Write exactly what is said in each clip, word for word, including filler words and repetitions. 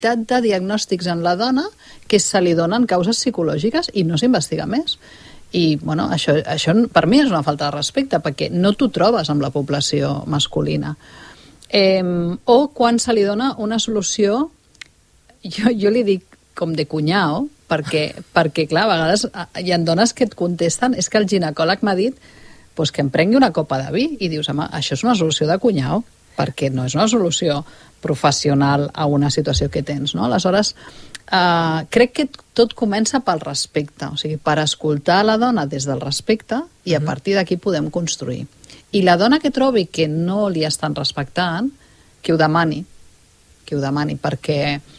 quantitat de diagnòstics en la dona que se li donen causes psicològiques i no s'investiga més. I, bueno, això, això per mi és una falta de respecte, perquè no t'ho trobes amb la població masculina. Eh, o quan se li dona una solució, jo, jo li dic com de cunyao, perquè, perquè, clar, a vegades hi ha dones que et contesten, és que el ginecòleg m'ha dit pues, que em prengui una copa de vi, i dius, home, això és una solució de cunyao, perquè no és una solució professional a una situació que tens, no? Aleshores, eh, crec que tot comença pel respecte, o sigui, per escoltar la dona des del respecte i a partir d'aquí podem construir. I la dona que trobi que no li estan respectant, que ho demani, que ho demani, perquè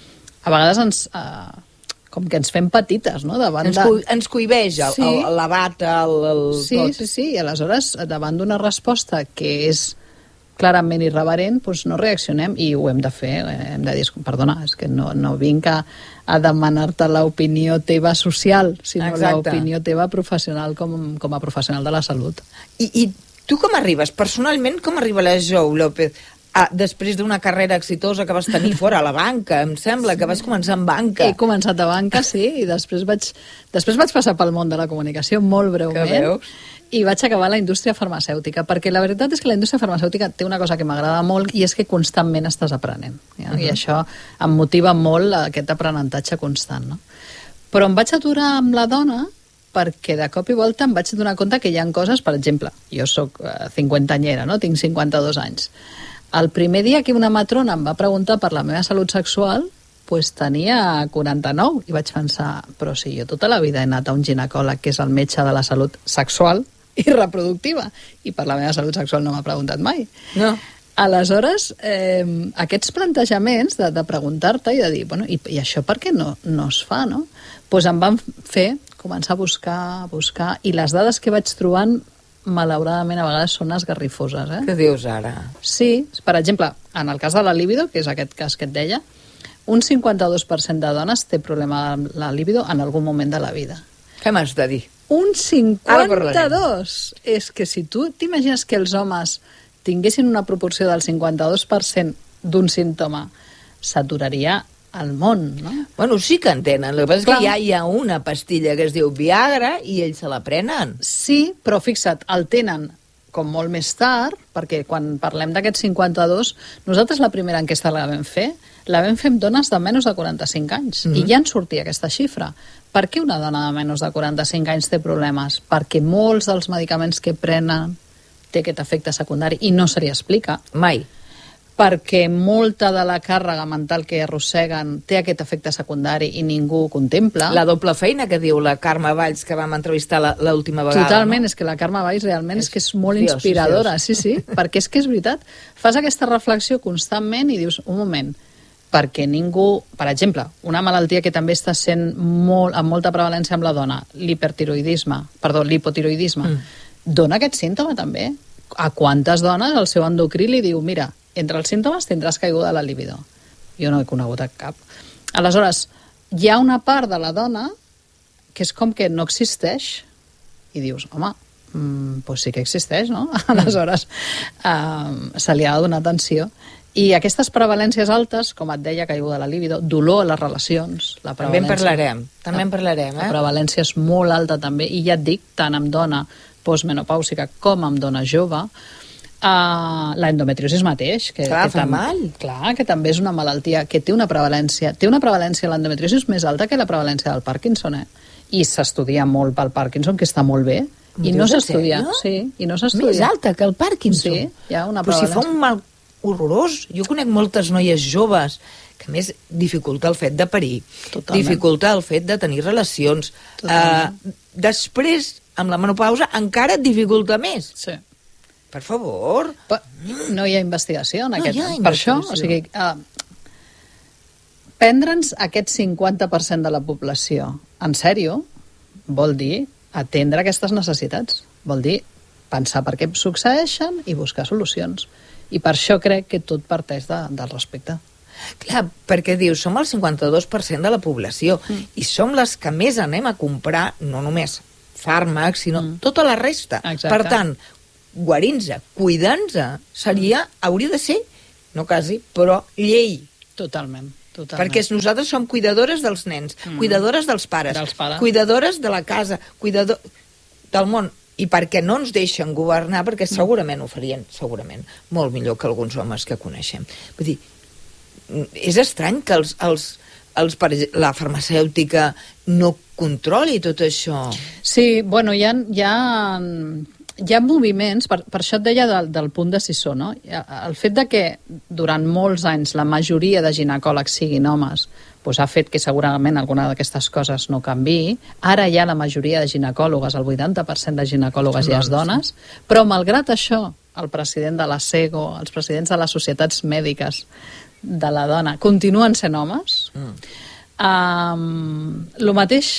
a vegades ens... Eh, com que ens fem petites, no? Davant ens, cu ens cohibeix el, sí. el, la bata, el, el sí, tot. Sí, sí, i aleshores, davant d'una resposta que és clarament irreverent, doncs no reaccionem i ho hem de fer, hem de dir, perdona, és que no, no vinc a, a demanar-te l'opinió teva social, sinó l'opinió teva professional com, com a professional de la salut. I, I tu com arribes? Personalment, com arriba la Jo López? Ah, després d'una carrera exitosa que vas tenir fora a la banca, em sembla, sí. que vas començar en banca. He començat a banca, sí, i després vaig, després vaig passar pel món de la comunicació molt breument, i vaig acabar a la indústria farmacèutica, perquè la veritat és que la indústria farmacèutica té una cosa que m'agrada molt, i és que constantment estàs aprenent. Ja? Uh -huh. I això em motiva molt aquest aprenentatge constant. No? Però em vaig aturar amb la dona perquè de cop i volta em vaig donar compte que hi ha coses, per exemple, jo soc cinquantanyera, no? Tinc cinquanta-dos anys. El primer dia que una matrona em va preguntar per la meva salut sexual, pues tenia quaranta-nou, i vaig pensar, però si jo tota la vida he anat a un ginecòleg, que és el metge de la salut sexual i reproductiva, i per la meva salut sexual no m'ha preguntat mai. No. Aleshores, eh, aquests plantejaments de, de preguntar-te i de dir, bueno, i, i això per què no, no es fa, no? Pues em van fer començar a buscar, a buscar, i les dades que vaig trobant malauradament a vegades són esgarrifoses. Eh? Què dius ara? Sí, per exemple, en el cas de la libido, que és aquest cas que et deia, un cinquanta-dos per cent de dones té problema amb la libido en algun moment de la vida. Què m'has de dir? Un cinquanta-dos! És que si tu t'imagines que els homes tinguessin una proporció del cinquanta-dos per cent d'un símptoma, s'aturaria al món, no? Bueno, sí que en tenen. El que passa és que ja hi ha una pastilla que es diu Viagra i ells se la prenen. Sí, però fixa't, el tenen com molt més tard, perquè quan parlem d'aquests cinquanta-dos, nosaltres la primera enquesta la vam fer, la vam fer amb dones de menys de quaranta-cinc anys, mm-hmm. i ja en sortia aquesta xifra. Per què una dona de menys de quaranta-cinc anys té problemes? Perquè molts dels medicaments que prenen té aquest efecte secundari i no se li explica. Mai. Perquè molta de la càrrega mental que arrosseguen té aquest efecte secundari i ningú ho contempla. La doble feina que diu la Carme Valls, que vam entrevistar l'última vegada. Totalment, no? És que la Carme Valls realment és, és que és molt Dios, inspiradora. Dios. Sí, sí, perquè és que és veritat. Fas aquesta reflexió constantment i dius, un moment, perquè ningú... Per exemple, una malaltia que també està sent molt, amb molta prevalència amb la dona, l'hipertiroidisme, perdó, l'hipotiroidisme, mm. dona aquest símptoma també. A quantes dones el seu endocrí li diu, mira, entre els símptomes tindràs caiguda de la libido. Jo no he conegut cap. Aleshores, hi ha una part de la dona que és com que no existeix i dius, home, mm, doncs sí que existeix, no? Aleshores, eh, se li ha de donar atenció. I aquestes prevalències altes, com et deia, caiguda de la libido, dolor a les relacions... La també en parlarem, també en parlarem, eh? La prevalència és molt alta també, i ja et dic, tant amb dona postmenopàusica com amb dona jove, uh, l'endometriosi mateix, que, clar, que, fa mal. Clar, que també és una malaltia que té una prevalència, té una prevalència, l'endometriosi més alta que la prevalència del Parkinson, eh? I s'estudia molt pel Parkinson, que està molt bé, i no s'estudia. Sí, i no s'estudia. Més alta que el Parkinson? Sí, hi ha una prevalència. Però si fa un mal horrorós. Jo conec moltes noies joves que, a més, dificulta el fet de parir, totalment. Dificulta el fet de tenir relacions. Uh, després, amb la menopausa, encara et dificulta més. Sí. Per favor. Però no hi ha investigació en no aquest... Hi ha investigació. Per això, o sigui, uh, prendre'ns aquest cinquanta per cent de la població en sèrio vol dir atendre aquestes necessitats. Vol dir pensar per què succeeixen i buscar solucions. I per això crec que tot parteix de, del respecte. Clar, perquè dius, som el cinquanta-dos per cent de la població mm. i som les que més anem a comprar, no només fàrmacs, sinó mm. tota la resta. Exacte. Per tant, guarint-se, cuidant-se, seria, hauria de ser, no quasi, però llei. Totalment. Totalment. Perquè nosaltres som cuidadores dels nens, mm. cuidadores dels pares, dels pares, cuidadores de la casa, cuidador del món, i perquè no ens deixen governar, perquè segurament ho farien, segurament, molt millor que alguns homes que coneixem. Vull dir, és estrany que els, els, els, la farmacèutica no controli tot això. Sí, bueno, hi ha... Hi ha... Hi ha moviments, per, per això et deia del, del punt decisor, no? El fet de que durant molts anys la majoria de ginecòlegs siguin homes doncs ha fet que segurament alguna d'aquestes coses no canviï. Ara hi ha la majoria de ginecòlogues, el vuitanta per cent de ginecòlogues i les dones, però malgrat això, el president de la SEGO, els presidents de les societats mèdiques de la dona, continuen sent homes. Mm. Um, lo mateix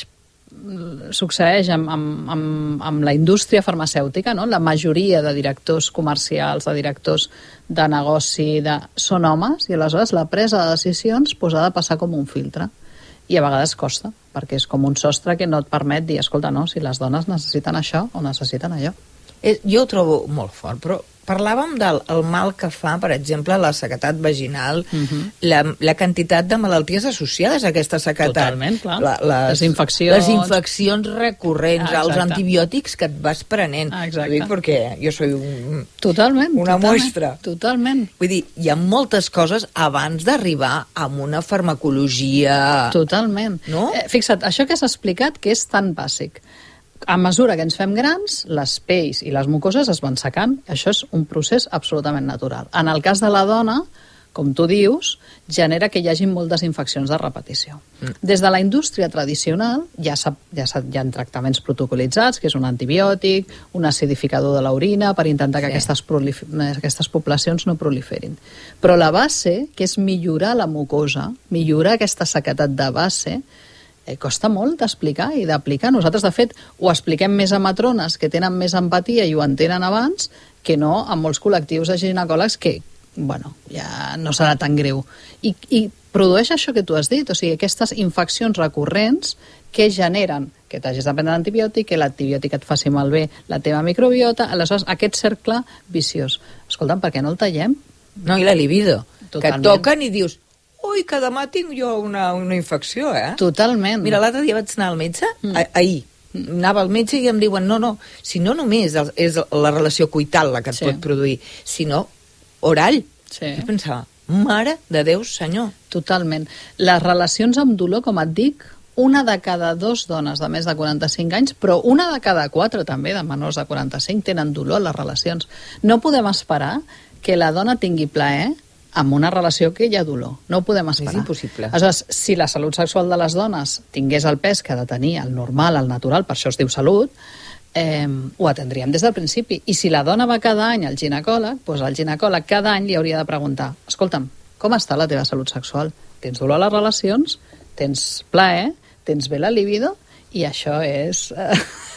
succeeix amb, amb, amb, amb la indústria farmacèutica, no? La majoria de directors comercials, de directors de negoci, de... són homes, i aleshores la presa de decisions pues, ha de passar com un filtre. I a vegades costa, perquè és com un sostre que no et permet dir, escolta, no, si les dones necessiten això o necessiten allò. Eh, jo ho trobo molt fort, però parlàvem del el mal que fa, per exemple, la sequedat vaginal, uh-huh. la, la quantitat de malalties associades a aquesta sequedat. Totalment, clar. La, les, les infeccions. Les infeccions recurrents, ah, els antibiòtics que et vas prenent. Ah, exacte. Dic perquè jo soy un, totalment, una totalment, muestra. Totalment. Vull dir, hi ha moltes coses abans d'arribar a una farmacologia... Totalment. No? Eh, fixa't, això que has explicat que és tan bàsic. A mesura que ens fem grans, les pells i les mucoses es van secant. Això és un procés absolutament natural. En el cas de la dona, com tu dius, genera que hi hagi moltes infeccions de repetició. Mm. Des de la indústria tradicional ja, ja, hi ha tractaments protocolitzats, que és un antibiòtic, un acidificador de l'orina, per intentar que sí. aquestes, prolif aquestes poblacions no proliferin. Però la base, que és millorar la mucosa, millorar aquesta sequedat de base, Eh, costa molt d'explicar i d'aplicar. Nosaltres, de fet, ho expliquem més a matrones que tenen més empatia i ho entenen abans que no a molts col·lectius de ginecòlegs que, bueno, ja no serà tan greu. I, i produeix això que tu has dit, o sigui, aquestes infeccions recurrents que generen que t'hagis de prendre l'antibiòtic, que l'antibiòtic et faci malbé la teva microbiota, aleshores aquest cercle viciós. Escolta'm, per què no el tallem? No, i la libido, totalment. Que toquen i dius... Ui, que demà tinc jo una, una infecció, eh? Totalment. Mira, l'altre dia vaig anar al metge, mm. ah, ahir, mm. anava al metge i em diuen, no, no, si no només és la relació coital la que et sí. pot produir, sinó oral. Sí. I pensava, mare de Déu, senyor. Totalment. Les relacions amb dolor, com et dic, una de cada dos dones de més de quaranta-cinc anys, però una de cada quatre també de menors de quaranta-cinc tenen dolor a les relacions. No podem esperar que la dona tingui plaer amb una relació que hi ha dolor. No ho podem esperar. És impossible. Aleshores, si la salut sexual de les dones tingués el pes que ha de tenir, el normal, el natural, per això es diu salut, eh, ho atendríem des del principi. I si la dona va cada any al ginecòleg, doncs el ginecòleg cada any li hauria de preguntar, escolta'm, com està la teva salut sexual? Tens dolor a les relacions? Tens plaer? Tens bé la libido? I això és... Eh,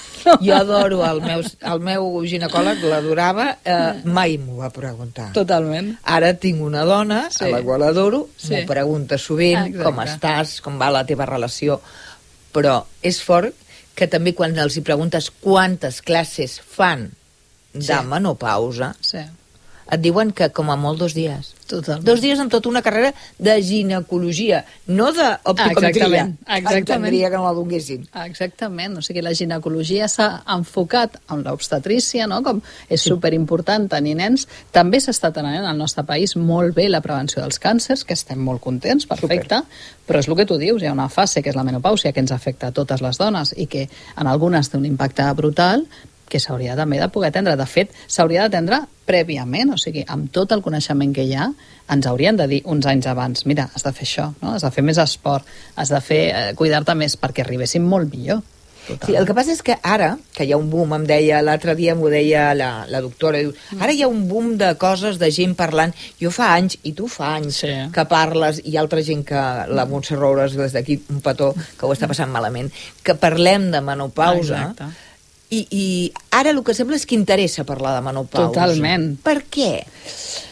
Jo adoro el meu, el meu ginecòleg, l'adorava, eh, mai m'ho va preguntar. Totalment. Ara tinc una dona, sí. a la qual adoro, sí. m'ho pregunta sovint, exacte. Com estàs, com va la teva relació, però és fort que també quan els hi preguntes quantes classes fan de sí. menopausa, sí. et diuen que com a molt dos dies. Totalment. Dos dies en tota una carrera de ginecologia, no d'optometria. Ah, exactament. Entendria que no la donguessin. Exactament. O sigui, la ginecologia s'ha enfocat en l'obstetrícia, no? Com és sí. superimportant tenir nens. També s'està tenint al nostre país molt bé la prevenció dels càncers, que estem molt contents, perfecte, Super. Però és el que tu dius, hi ha una fase que és la menopàusia, que ens afecta a totes les dones i que en algunes té un impacte brutal, que s'hauria també de poder atendre. De fet, s'hauria d'atendre prèviament, o sigui, amb tot el coneixement que hi ha, ens haurien de dir uns anys abans, mira, has de fer això, no? Has de fer més esport, has de fer eh, cuidar-te més perquè arribessin molt millor. Total. Sí, el que passa és que ara, que hi ha un boom, em deia, l'altre dia m'ho deia la, la doctora, diu, ara hi ha un boom de coses, de gent parlant, jo fa anys, i tu fa anys, sí. que parles, i altra gent que, la Montse Roures, des d'aquí, un petó, que ho està passant malament, que parlem de menopausa, exacte. I, i ara el que sembla és que interessa parlar de menopausa. Totalment. Per què?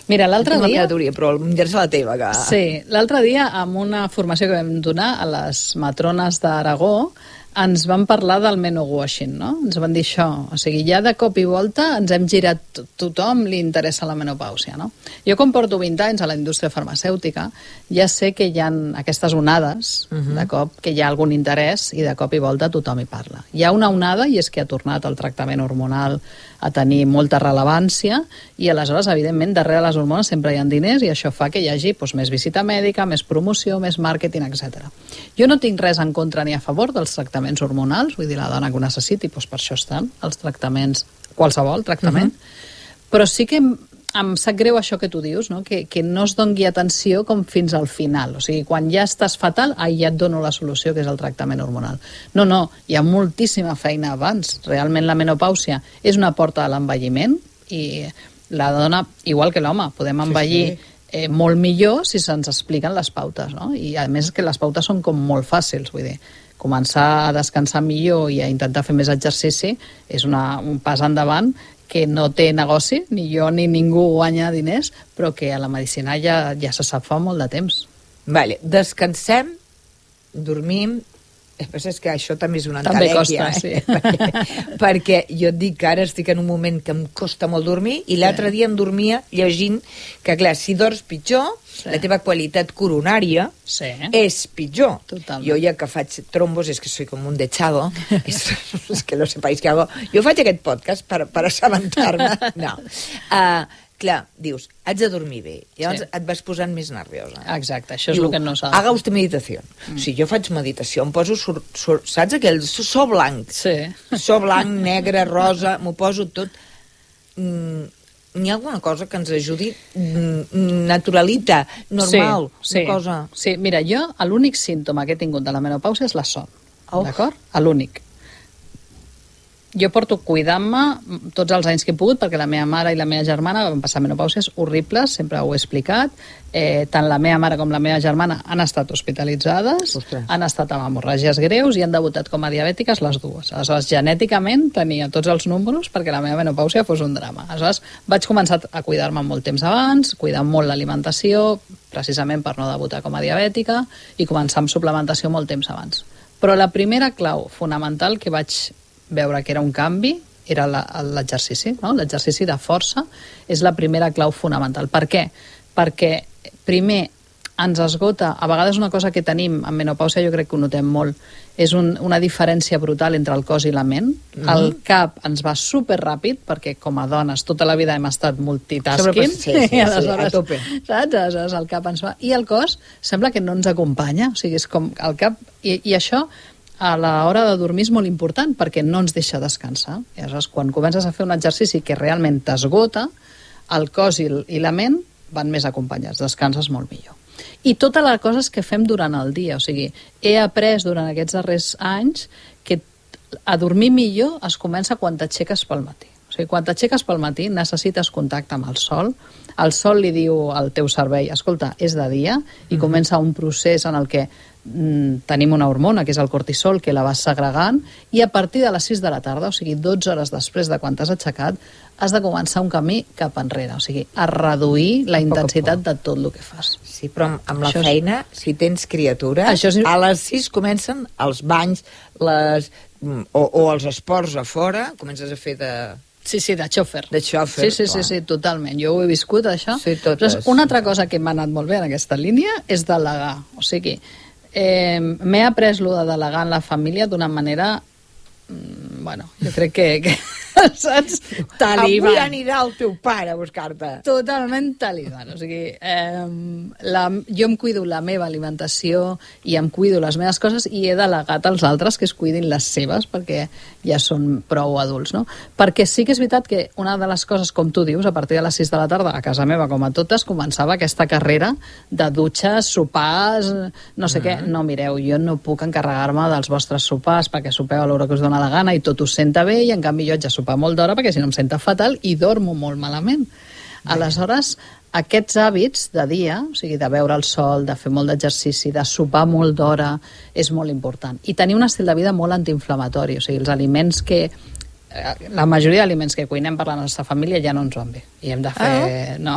Mira, l'altre dia... Una teoria, però menjar-se la teva, que... Sí, l'altre dia, amb una formació que vam donar a les matrones d'Aragó, ens van parlar del menowashing, no? Ens van dir això. O sigui, ja de cop i volta ens hem girat, tothom li interessa la menopàusia, no? Jo, com porto vint anys a la indústria farmacèutica, ja sé que hi ha aquestes onades, uh -huh. de cop, que hi ha algun interès i de cop i volta tothom hi parla. Hi ha una onada i és que ha tornat el tractament hormonal a tenir molta rellevància i aleshores, evidentment, darrere les hormones sempre hi ha diners i això fa que hi hagi doncs, més visita mèdica, més promoció, més màrqueting, etcètera. Jo no tinc res en contra ni a favor dels tractaments hormonals, vull dir, la dona que ho necessiti, doncs per això estan els tractaments, qualsevol tractament, uh-huh. però sí que em, em sap greu això que tu dius, no? Que, que no es doni atenció com fins al final, o sigui, quan ja estàs fatal, ai, ja et dono la solució, que és el tractament hormonal. No, no, hi ha moltíssima feina abans. Realment la menopàusia és una porta a l'envelliment i la dona, igual que l'home, podem envellir sí, sí. Eh, molt millor si se'ns expliquen les pautes, no? I a més que les pautes són com molt fàcils, vull dir, començar a descansar millor i a intentar fer més exercici és una, un pas endavant que no té negoci, ni jo ni ningú guanya diners, però que a la medicina ja, ja se sap fa molt de temps. Vale, descansem, dormim, és que això també és una també entelèquia, costa, eh? sí. perquè, perquè jo et dic que ara estic en un moment que em costa molt dormir i l'altre sí. dia em dormia llegint que, clar, si dors pitjor, sí. la teva qualitat coronària sí. és pitjor. Totalment. Jo ja que faig trombos, és que soy com un dechado, és, és que no sepáis què hago. Jo faig aquest podcast per, per assabentar-me. No. Uh, clar, dius, haig de dormir bé. Llavors sí. et vas posant més nerviosa. Exacte, això és el que no s'ha de fer. Haga usted meditació. Mm. Si jo faig meditació, em poso, sur, sur, saps aquell so blanc? Sí. So blanc, negre, rosa, m'ho poso tot. Mm, n'hi ha alguna cosa que ens ajudi mm, naturalita, normal, sí, sí, una cosa... Sí, mira, jo l'únic símptoma que he tingut de la menopàusia és la son, oh. d'acord? L'únic. Jo porto cuidant-me tots els anys que he pogut, perquè la meva mare i la meva germana van passar menopàusies horribles, sempre ho he explicat. Eh, tant la meva mare com la meva germana han estat hospitalitzades, Ostres. han estat amb hemorràgies greus i han debutat com a diabètiques les dues. Aleshores, genèticament tenia tots els números perquè la meva menopàusia fos un drama. Aleshores, vaig començar a cuidar-me molt temps abans, cuidar molt l'alimentació, precisament per no debutar com a diabètica, i començar amb suplementació molt temps abans. Però la primera clau fonamental que vaig veure que era un canvi era l'exercici, no? L'exercici de força és la primera clau fonamental. Per què? Perquè primer ens esgota, a vegades una cosa que tenim en menopàusia, jo crec que ho notem molt, és un, una diferència brutal entre el cos i la ment. Mm-hmm. El cap ens va superràpid, perquè com a dones tota la vida hem estat multitasking, sí, sí, sí, i aleshores, sí, a tope. Saps? Aleshores el cap ens va... I el cos sembla que no ens acompanya, o sigui, és com el cap... I, i això a l'hora de dormir és molt important perquè no ens deixa descansar. I aleshores, quan comences a fer un exercici que realment t'esgota, el cos i, i la ment van més acompanyats, descanses molt millor. I totes les coses que fem durant el dia, o sigui, he après durant aquests darrers anys que a dormir millor es comença quan t'aixeques pel matí. O sigui, quan t'aixeques pel matí necessites contacte amb el sol, el sol li diu al teu cervell, escolta, és de dia, i mm-hmm. comença un procés en el que mm, tenim una hormona, que és el cortisol, que la vas segregant, i a partir de les sis de la tarda, o sigui, dotze hores després de quan t'has aixecat, has de començar un camí cap enrere, o sigui, a reduir la intensitat de tot el que fas. Sí, però amb, amb la això feina, és... si tens criatura, és... a les sis comencen els banys, les... o, o els esports a fora, comences a fer de... Sí, sí, de xòfer. De xòfer, sí, sí, sí, sí, totalment. Jo ho he viscut, això. Sí, totes. Una altra cosa que m'ha anat molt bé en aquesta línia és delegar. O sigui, eh, m'he après lo de delegar en la família d'una manera... Bueno, jo crec que... que saps? Talibán. Avui anirà el teu pare a buscar-te. Totalment talibán. O sigui, eh, la, jo em cuido la meva alimentació i em cuido les meves coses i he delegat als altres que es cuidin les seves perquè ja són prou adults, no? Perquè sí que és veritat que una de les coses, com tu dius, a partir de les sis de la tarda, a casa meva, com a totes, començava aquesta carrera de dutxes, sopars, no sé mm. què. No, mireu, jo no puc encarregar-me dels vostres sopars perquè sopeu a l'hora que us dona la gana i tot us senta bé, i en canvi jo haig de sopar molt d'hora perquè si no em senta fatal i dormo molt malament. Aleshores, aquests hàbits de dia, o sigui, de veure el sol, de fer molt d'exercici, de sopar molt d'hora, és molt important. I tenir un estil de vida molt antiinflamatori, o sigui, els aliments que la majoria d'aliments que cuinem per la nostra família ja no ens van bé. I hem de fer... Ah. No.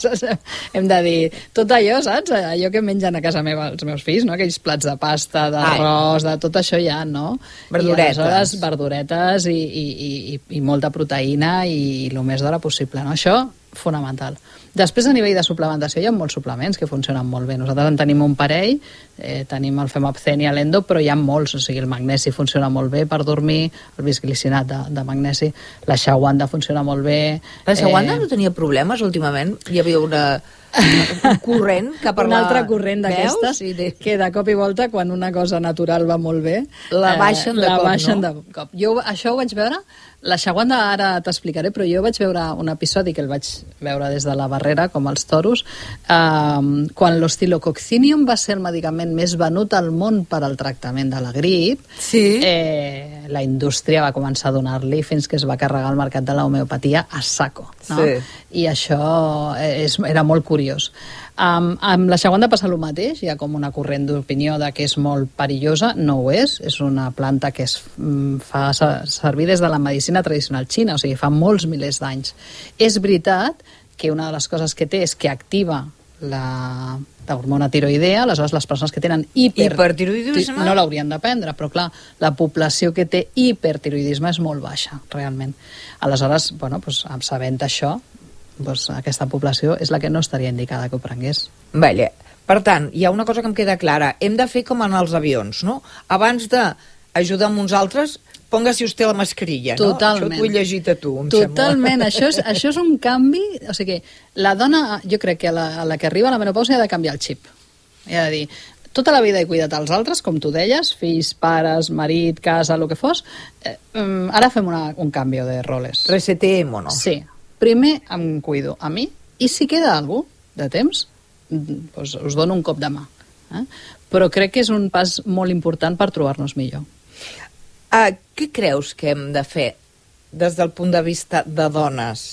Hem de dir tot allò, saps? Allò que mengen a casa meva els meus fills, no? Aquells plats de pasta, d'arròs, de tot això ja, no? Verduretes. I aleshores, verduretes i, i, i, i molta proteïna i el més d'hora possible, no? Això, fonamental. Després, a nivell de suplementació, hi ha molts suplements que funcionen molt bé. Nosaltres en tenim un parell, eh, tenim el Femapzen i l'Endo, però hi ha molts, o sigui, el magnesi funciona molt bé per dormir, el bisglicinat de, de magnesi, la xawanda funciona molt bé... La xawanda eh... no tenia problemes últimament? Hi havia una... un corrent cap a un la... altre corrent d'aquestes sí, de... que de cop i volta quan una cosa natural va molt bé la baixen, eh, de, la cop, baixen no? de cop. Jo això ho vaig veure, la xawanda ara t'explicaré, però jo vaig veure un episodi que el vaig veure des de la barrera, com els toros, eh, quan l'Oscillococcinum va ser el medicament més venut al món per al tractament de la grip. Sí. Eh, la indústria va començar a donar-li fins que es va carregar el mercat de l'homeopatia a saco, no? Sí. I això és, era molt curiós. Um, amb la xawanda passa el mateix, hi ha com una corrent d'opinió de que és molt perillosa, no ho és, és una planta que es mm, fa servir des de la medicina tradicional xina, o sigui, fa molts milers d'anys. És veritat que una de les coses que té és que activa la, la hormona tiroidea, aleshores les persones que tenen hiper... hipertiroidisme no l'haurien de prendre, però clar, la població que té hipertiroidisme és molt baixa, realment. Aleshores, bueno, doncs, sabent això, doncs, aquesta població és la que no estaria indicada que ho prengués. Vale. Per tant, hi ha una cosa que em queda clara. Hem de fer com en els avions, no? Abans d'ajudar amb uns altres, póngase usted la mascarilla, no? Totalment. Això t'ho he llegit a tu, em Totalment. sembla. Això és, això és un canvi... O sigui, la dona, jo crec que a la, a la que arriba a la menopausa ha de canviar el xip. I ha de dir, tota la vida he cuidat els altres, com tu deies, fills, pares, marit, casa, el que fos, eh, ara fem una, un canvi de roles. Reseteémonos. Sí. Primer em cuido a mi, i si queda algú de temps, doncs us dono un cop de mà. Eh? Però crec que és un pas molt important per trobar-nos millor. Uh, què creus que hem de fer des del punt de vista de dones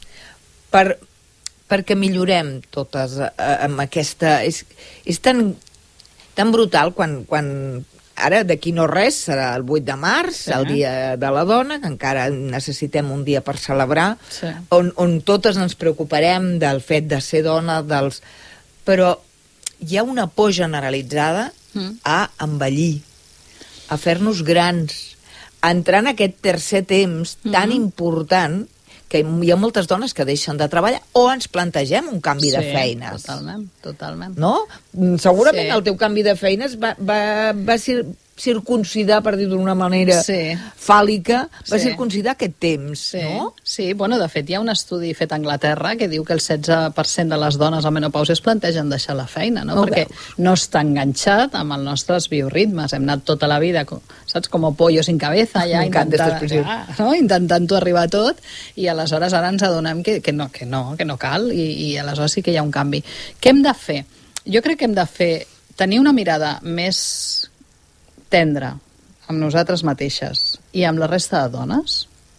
per, perquè millorem totes uh, amb aquesta... És, és tan, tan brutal quan, quan ara d'aquí no res serà el vuit de març, sí, el dia de la dona, que encara necessitem un dia per celebrar, sí, on, on totes ens preocuparem del fet de ser dona, dels... però hi ha una por generalitzada mm. a envellir, a fer-nos grans, a entrar en aquest tercer temps tan mm-hmm. important que hi ha moltes dones que deixen de treballar o ens plantegem un canvi sí, de feines. Totalment, totalment. No? Segurament sí. el teu canvi de feines va, va, va ser circuncidar, per dir d'una manera sí. fàl·lica, va sí. circuncidar aquest temps, sí. no? Sí, bueno, de fet hi ha un estudi fet a Anglaterra que diu que el setze per cent de les dones a menopausa es plantegen deixar la feina, no? no perquè veus. No està enganxat amb els nostres bioritmes, hem anat tota la vida, saps, com pollo sin cabeza, ja intentant, ja, no? intentant-ho arribar a tot, i aleshores ara ens adonem que, que, no, que, no, que no cal, i, i aleshores sí que hi ha un canvi. Què hem de fer? Jo crec que hem de fer, tenir una mirada més tendre amb nosaltres mateixes i amb la resta de dones,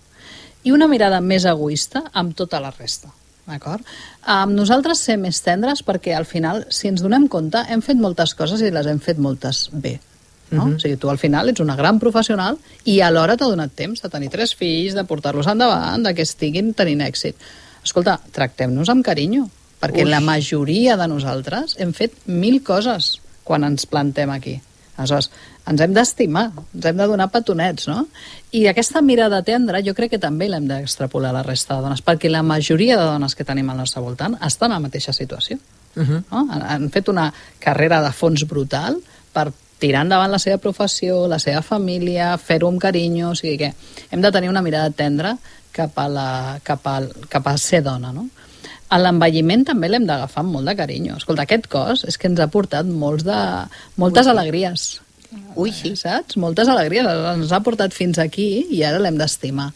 i una mirada més egoista amb tota la resta, d'acord? Amb nosaltres ser més tendres perquè al final, si ens donem compte, hem fet moltes coses i les hem fet moltes bé, no? Uh-huh. O sigui, tu al final ets una gran professional i alhora t'ha donat temps de tenir tres fills, de portar-los endavant, de que estiguin tenint èxit. Escolta, tractem-nos amb carinyo, perquè Ui. La majoria de nosaltres hem fet mil coses quan ens plantem aquí. Aleshores, ens hem d'estimar, ens hem de donar petonets, no? I aquesta mirada tendra jo crec que també l'hem d'extrapolar a la resta de dones, perquè la majoria de dones que tenim al nostre voltant estan en la mateixa situació. Uh-huh. No? Han, han fet una carrera de fons brutal per tirar endavant la seva professió, la seva família, fer-ho amb carinyo, o sigui que hem de tenir una mirada tendra cap a, la, cap a, cap a ser dona, no? A l'envelliment també l'hem d'agafar amb molt de carinyo. Escolta, aquest cos és que ens ha portat molts de, moltes Ui. alegries. Ui, sí. Saps? Moltes alegries. Ens ha portat fins aquí i ara l'hem d'estimar.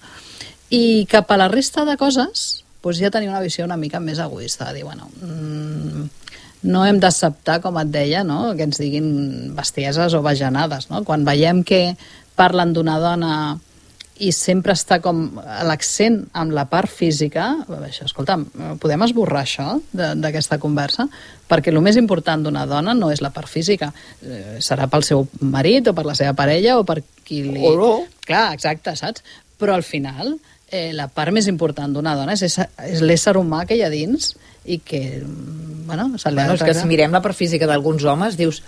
I cap a la resta de coses, doncs ja tenir una visió una mica més egoista. Dir, bueno, mmm, no hem d'acceptar, com et deia, no? Que ens diguin bestieses o bajanades, no? Quan veiem que parlen d'una dona i sempre està com l'accent amb la part física, això, escolta, podem esborrar això d'aquesta conversa? Perquè el més important d'una dona no és la part física. Eh, serà pel seu marit o per la seva parella o per qui li... O no. Clar, exacte, saps? però al final eh, la part més important d'una dona és, és l'ésser humà que hi ha dins i que, bueno, se li ha bueno, és que si mirem la part física d'alguns homes, dius,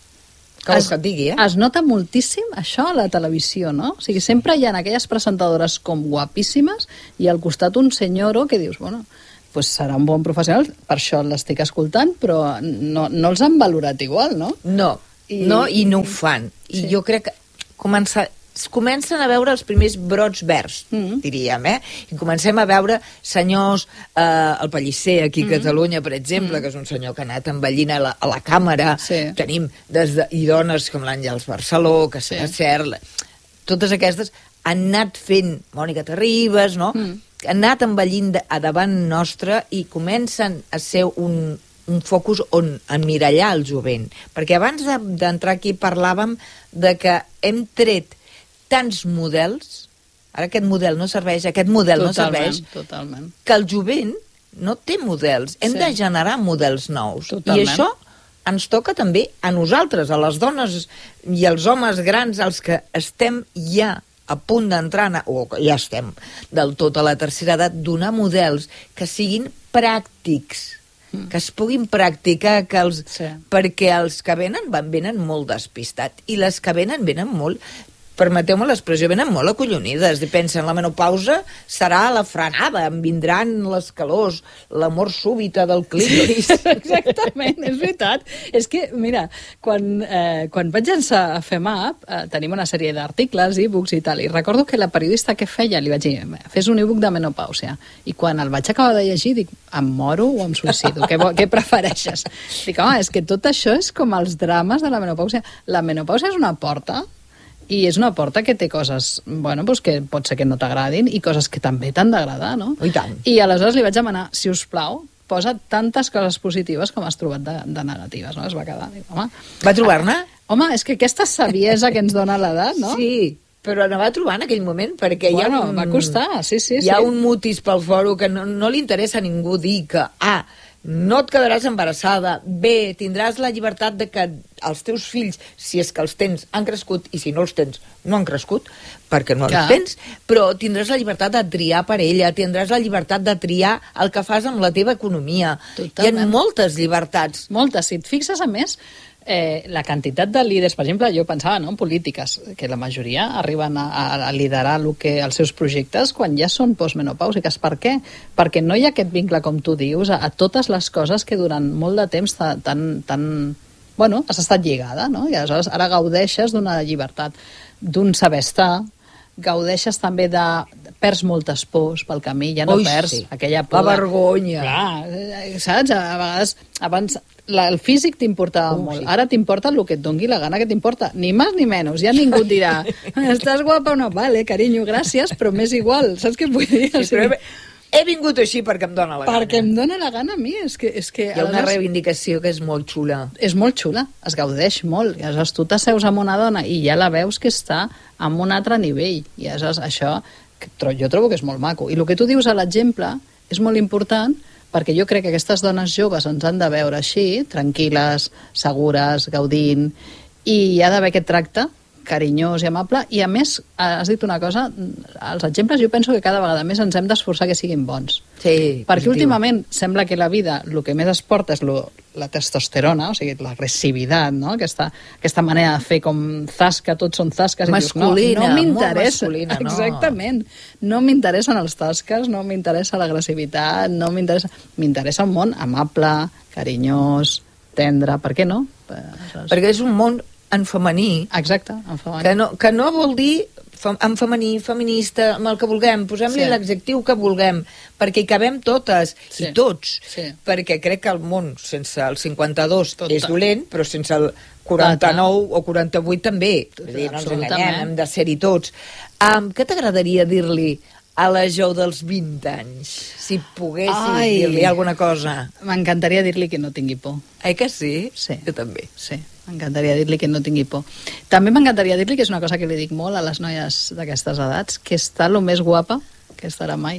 que vols que et digui, eh? Es nota moltíssim això a la televisió, no? O sigui, sempre hi ha aquelles presentadores com guapíssimes i al costat un senyoro que dius, bueno, pues serà un bon professional, per això l'estic escoltant, però no, no els han valorat igual, no? No, I, no, i no ho fan. I sí. jo crec que comença, comencen a veure els primers brots verds, mm-hmm. diríem, eh? I comencem a veure senyors, eh, el Pellicer aquí a mm-hmm. Catalunya, per exemple, mm-hmm. que és un senyor que ha anat envellint a la, a la càmera, sí. tenim des de, i dones com l'Àngels Barceló, que sí. s'ha cert, totes aquestes han anat fent, Mònica Terribas, no? Mm. Han anat envellint de, a davant nostre i comencen a ser un, un focus on emmirallar el jovent. Perquè abans d'entrar aquí parlàvem de que hem tret tants models, ara aquest model no serveix, aquest model totalment, no serveix, totalment. Que el jovent no té models. Hem sí. de generar models nous. Totalment. I això ens toca també a nosaltres, a les dones i als homes grans, als que estem ja a punt d'entrar, o ja estem del tot a la tercera edat, donar models que siguin pràctics, mm. que es puguin practicar, que els, sí. perquè els que venen van venen molt despistats, i les que venen venen molt, permeteu-me l'expressió, venen molt acollonides, i pensen, la menopausa serà la frenada, em vindran les calors, l'amor súbita del clítoris. Sí, exactament, és veritat. És que, mira, quan, eh, quan vaig llançar a FEMAP, eh, tenim una sèrie d'articles, e-books i tal, i recordo que la periodista que feia li vaig dir, fes un e-book de menopàusia, i quan el vaig acabar de llegir dic, em moro o em suïcido? Què, què prefereixes? Dic, home, és que tot això és com els drames de la menopàusia. La menopàusia és una porta, i és una porta que té coses, bueno, doncs que pot ser que no t'agradin i coses que també t'han d'agradar, no? I tant. I aleshores li vaig demanar, si us plau, posa tantes coses positives com has trobat de, de negatives, no? Es va quedar, dic, home... Va trobar-ne? Home, és que aquesta saviesa que ens dona l'edat, no? Sí, però no va trobar en aquell moment, perquè bueno, hi ha un... va costar, sí, sí. Hi ha sí. un mutis pel foro que no, no li interessa a ningú dir que, ah, no et quedaràs embarassada, bé, tindràs la llibertat de que els teus fills, si és que els tens, han crescut, i si no els tens, no han crescut, perquè no Clar. els tens, però tindràs la llibertat de triar per ella, tindràs la llibertat de triar el que fas amb la teva economia. Totalment. Hi ha moltes llibertats. Moltes. Si et fixes, a més, eh, la quantitat de líders, per exemple, jo pensava, no?, en polítiques, que la majoria arriben a, a liderar el que, els seus projectes quan ja són postmenopàusiques. Per què? Perquè no hi ha aquest vincle, com tu dius, a, a totes les coses que durant molt de temps tan, tan, bueno, has estat lligada, no? I aleshores ara gaudeixes d'una llibertat, d'un saber estar, gaudeixes també de... perds moltes pors pel camí, ja no Ui, perds sí. aquella por. La vergonya. Clar, saps? A vegades, abans, la, el físic t'importava uh, molt. Sí. Ara t'importa el que et doni la gana que t'importa. Ni més ni menys. Ja ningú et dirà, estàs guapa o no? Vale, carinyo, gràcies, però m'és igual. Saps què vull dir? Sí, però he vingut així perquè em dóna la gana. Perquè em dóna la gana a mi. És que, és que, Hi ha una reivindicació que és molt xula. És molt xula, es gaudeix molt. I aleshores tu t'asseus amb una dona i ja la veus que està en un altre nivell. I aleshores això jo trobo que és molt maco. I el que tu dius a l'exemple és molt important perquè jo crec que aquestes dones joves ens han de veure així, tranquil·les, segures, gaudint, i hi ha d'haver aquest tracte carinyós i amable, i a més, has dit una cosa, els exemples jo penso que cada vegada més ens hem d'esforçar que siguin bons. Sí, perquè positiu. Últimament sembla que la vida el que més es porta és lo, la testosterona, o sigui, l'agressivitat, no? Aquesta, aquesta manera de fer com zasca, tots són zasques. Masculina, i dius, no, no m'interessa. Masculina, no. Exactament. No m'interessen els zasques, no m'interessa l'agressivitat, no m'interessa... M'interessa un món amable, carinyós, tendre, per què no? Perquè és un món en femení. Exacte, en femení. Que no, que no vol dir en femení, feminista, amb el que vulguem, posem-li sí. l'adjectiu que vulguem, perquè hi cabem totes, sí. i tots, sí. perquè crec que el món sense el cinquanta-dos Tot és dolent, però sense el quaranta-nou Tot. o quaranta-vuit també. Tot, dir, no ens enganyem, hem de ser-hi tots. Um, què t'agradaria dir-li a la Jo dels vint anys, si poguessis Ai. dir-li alguna cosa? M'encantaria dir-li que no tingui por. Eh que sí? Sí. Jo també. Sí. M'encantaria dir-li que no tingui por. També m'encantaria dir-li, que és una cosa que li dic molt a les noies d'aquestes edats, que està el més guapa que estarà mai.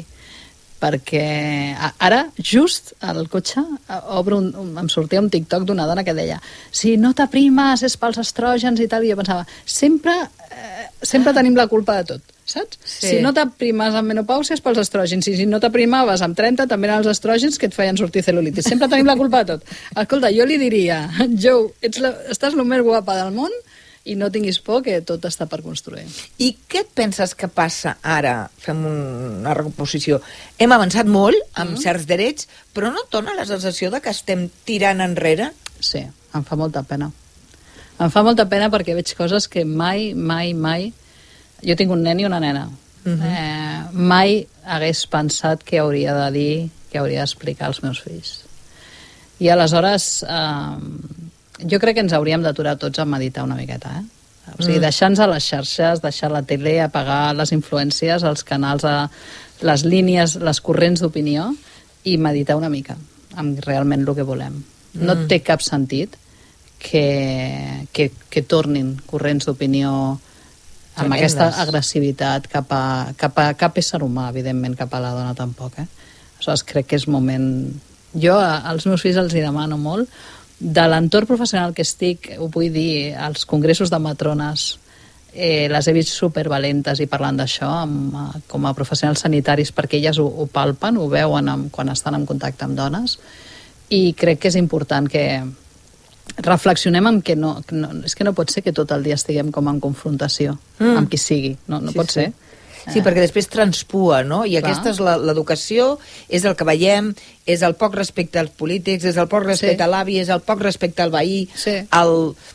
Perquè ara, just al cotxe, obro un, un, em sortia un TikTok d'una dona que deia si no t'aprimes és pels estrògens i tal, i jo pensava, sempre, eh, sempre tenim la culpa de tot. saps? Sí. Si no t'aprimes amb menopàusia és pels estrògens, i si no t'aprimaves amb trenta també eren els estrògens que et feien sortir cel·lulitis. Sempre tenim la culpa de tot. Escolta, jo li diria, Joe, ets la, estàs el més guapa del món i no tinguis por, que tot està per construir. I què et penses que passa ara? Fem una recomposició. Hem avançat molt amb mm. certs drets, però no et dona la sensació de que estem tirant enrere? Sí, em fa molta pena. Em fa molta pena perquè veig coses que mai, mai, mai... Jo tinc un nen i una nena. Uh-huh. eh, mai hagués pensat que hauria de dir, que hauria d'explicar als meus fills. I aleshores... Eh, jo crec que ens hauríem d'aturar tots a meditar una miqueta, eh? O sigui, mm. deixar-nos a les xarxes, deixar la tele, apagar les influències, els canals, a les línies, les corrents d'opinió, i meditar una mica amb realment el que volem. Mm. No té cap sentit que, que, que tornin corrents d'opinió amb Tremendes. Aquesta agressivitat cap a, cap a cap ésser humà, evidentment, cap a la dona tampoc, eh? Aleshores, crec que és moment... Jo als meus fills els hi demano molt, de l'entorn professional que estic, ho vull dir, als congressos de matrones, eh, les he vist supervalentes i parlant d'això amb, com a professionals sanitaris, perquè elles ho, ho palpen, ho veuen amb, quan estan en contacte amb dones, i crec que és important que reflexionem en que no, que no, és que no pot ser que tot el dia estiguem com en confrontació mm. amb qui sigui, no, no sí, pot ser. Sí. Sí, perquè després transpua, no? I Clar. Aquesta és l'educació, és el que veiem, és el poc respecte als polítics, és el poc respecte sí. a l'avi, és el poc respecte al veí, sí. el...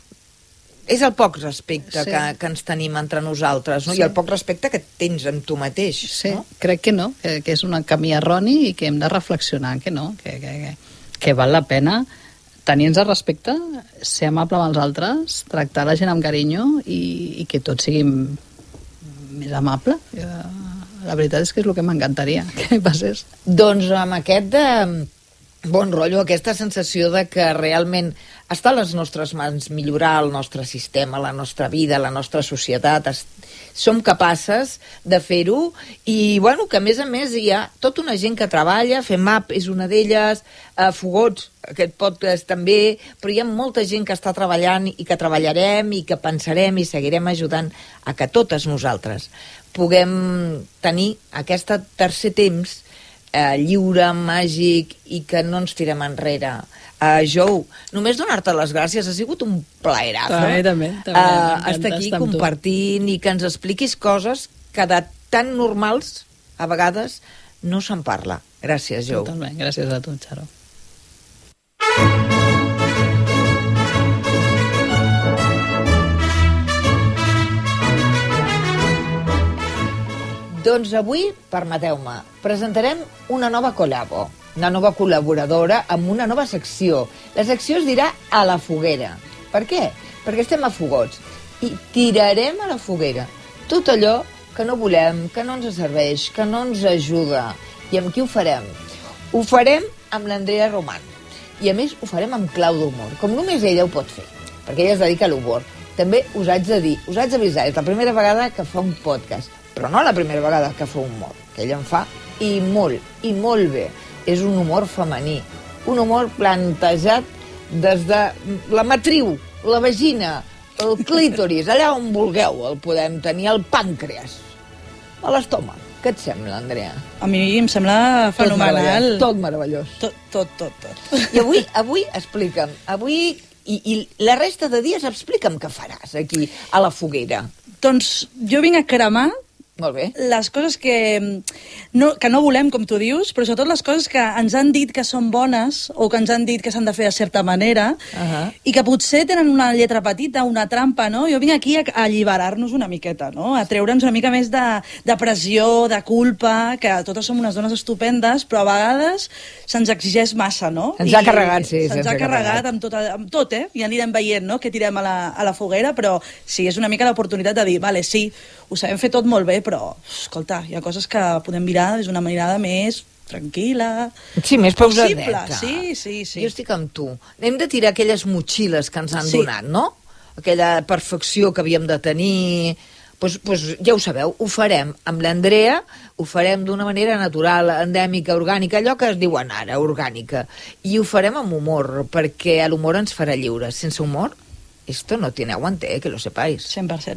és el poc respecte sí. que, que ens tenim entre nosaltres, no? Sí. I el poc respecte que tens amb tu mateix. Sí, no? Crec que no, que, que és un camí erroni i que hem de reflexionar, que no, que, que, que, que val la pena tenir-nos respecte, ser amable amb els altres, tractar la gent amb carinyo i, i que tots siguin més amable. La veritat és que és el que m'encantaria que passés. Doncs amb aquest de bon rotllo, aquesta sensació de que realment està a les nostres mans millorar el nostre sistema, la nostra vida, la nostra societat, som capaces de fer-ho i, bueno, que a més a més hi ha tota una gent que treballa, FEMAP és una d'elles, eh, Fogots, aquest podcast també, però hi ha molta gent que està treballant i que treballarem i que pensarem i seguirem ajudant a que totes nosaltres puguem tenir aquest tercer temps eh, lliure, màgic i que no ens tirem enrere. Uh, Joe, només donar-te les gràcies, ha sigut un plaerazo. També, també. també uh, estar aquí compartint i que ens expliquis coses que de tan normals, a vegades, no se'n parla. Gràcies, Joe. Totalment, gràcies a tu, Xaro. Doncs avui, permeteu-me, presentarem una nova col·labo, una nova col·laboradora amb una nova secció. La secció es dirà A la foguera. Per què? Perquè estem a Fogots i tirarem a la foguera tot allò que no volem, que no ens serveix, que no ens ajuda. I amb qui ho farem? Ho farem amb l'Andrea Roman. I a més ho farem amb clau d'humor, com només ella ho pot fer, perquè ella es dedica a l'humor. També us haig de dir, us haig d'avisar, és la primera vegada que fa un podcast, però no la primera vegada que fa humor, que ella en fa i molt, i molt bé. És un humor femení, un humor plantejat des de la matriu, la vagina, el clítoris, allà on vulgueu el podem tenir, el pàncreas, a l'estómac. Què et sembla, Andrea? A mi em sembla fenomenal. Tot meravellós. Tot, tot, tot. tot. I avui, avui explica'm, avui i, i la resta de dies explica'm què faràs aquí, a la foguera. Doncs jo vinc a cremar Molt bé. les coses que no, que no volem, com tu dius, però sobretot les coses que ens han dit que són bones o que ens han dit que s'han de fer de certa manera uh-huh. i que potser tenen una lletra petita, una trampa, no? Jo vinc aquí a, a alliberar-nos una miqueta, no? A treure'ns una mica més de, de pressió, de culpa, que totes som unes dones estupendes, però a vegades se'ns exigeix massa, no? Se'ns ha carregat, sí. Se'ns ha carregat amb tot, amb tot, eh? I anirem veient, no?, que tirem a la, a la foguera, però sí, és una mica l'oportunitat de dir, vale, sí, ho sabem fer tot molt bé, però, escolta, hi ha coses que podem mirar des d'una mirada més tranquil·la... Sí, més pausadeta. Sí, sí, sí. Jo estic amb tu. Hem de tirar aquelles motxilles que ens han sí. donat, no? Aquella perfecció que havíem de tenir... Pues, pues ja ho sabeu, ho farem amb l'Andrea, ho farem d'una manera natural, endèmica, orgànica, allò que es diuen ara, orgànica. I ho farem amb humor, perquè l'humor ens farà lliures. Sense humor, esto no tiene aguante, eh, que lo sepáis. cent per cent.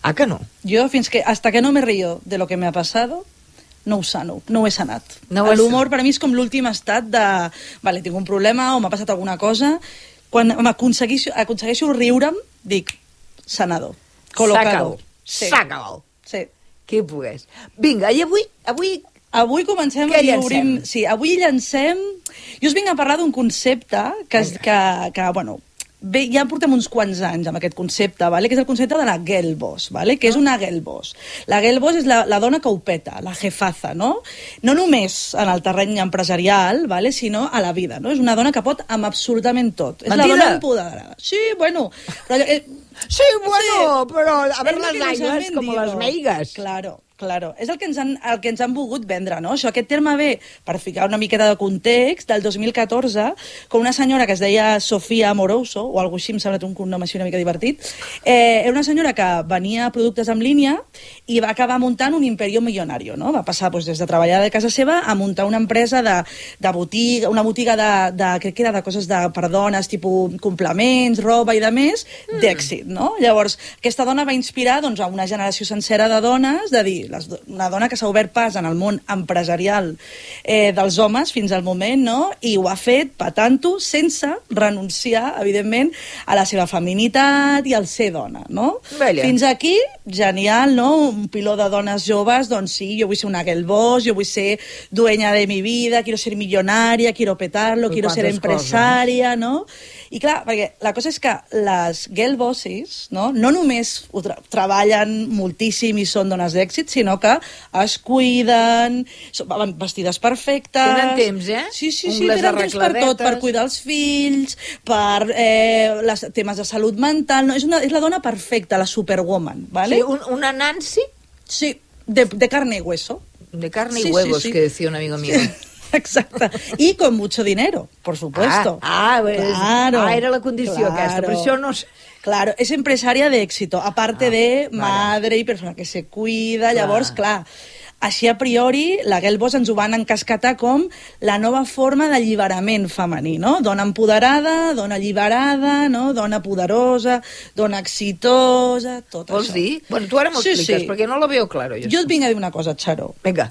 Ah, que no? Jo, fins que, hasta que no me río de lo que me ha pasado, no ho sano, no ho he sanat. No L'humor per a mi és com l'últim estat de... Vale, tinc un problema o m'ha passat alguna cosa. Quan m'aconsegueixo aconsegueixo riure'm, dic, sanador, col·locador. S'acabó. Sí. Qui pogués. Vinga, i avui... Avui, avui comencem Què i llancem? obrim... Sí, avui llancem... Jo us vinc a parlar d'un concepte que, és, que, que bueno, bé, ja portem uns quants anys amb aquest concepte, vale? Que és el concepte de la girl boss, vale? Que és una girl boss. La girl boss és la, la dona que ho peta, la jefaza, no? No només en el terreny empresarial, vale? Sinó a la vida, no? És una dona que pot amb absolutament tot. És Mentida. la dona empoderada. Sí, bueno... Però, eh, sí, bueno, sí. però a És veure lo les que nos han aigües com vendido. les meigues. Claro, claro. És el que ens han, el que ens han volgut vendre, no? Això, aquest terme ve, per ficar una miqueta de context, del dos mil catorze, com una senyora que es deia Sofia Amoroso, o alguna així, em sembla un cognom així una mica divertit, eh, era una senyora que venia productes en línia i va acabar muntant un imperio millonario, no? Va passar doncs, des de treballar de casa seva a muntar una empresa de, de botiga, una botiga de, de, crec que era de coses de, per dones, tipus complements, roba i de més, mm. d'èxit, no? Llavors, aquesta dona va inspirar doncs, a una generació sencera de dones, de dir, les, una dona que s'ha obert pas en el món empresarial eh, dels homes fins al moment, no? I ho ha fet patant-ho sense renunciar, evidentment, a la seva feminitat i al ser dona, no? Bella. Fins aquí, genial, no? Un piló de dones joves, doncs sí, jo vull ser una girl boss, jo vull ser dueña de mi vida, quiero ser millonaria, quiero petarlo, quiero ser empresària, no? I clar, perquè la cosa és que les girl bosses, no, no només ho tra treballen moltíssim i són dones d'èxit, sinó que es cuiden, van vestides perfectes... Tenen temps, eh? Sí, sí, sí, Ungles tenen temps per tot, per cuidar els fills, per eh, les, temes de salut mental... No, és, una, és la dona perfecta, la superwoman, ¿vale? Sí, un, una Nancy... Sí, de, de carne y hueso. De carne Sí, y huevos, sí, sí. que decía un amigo mío. Exacte. I con mucho dinero, por supuesto. Ah, ah, pues, claro, ah, era la condició claro. aquesta, per això no sé. Claro, es empresaria de éxito, aparte Ah, de vale. madre y persona que se cuida, Clar. llavors, clar, així a priori, la girl boss ens ho van encasquetar com la nova forma d'alliberament femení, no? Dona empoderada, dona alliberada, no? Dona poderosa, dona exitosa, tot Vols això. dir? Bueno, tu ara m'ho Sí, expliques, sí. perquè no la veo claro. Jo, Jo et vinc a dir una cosa, Xaro. Vinga.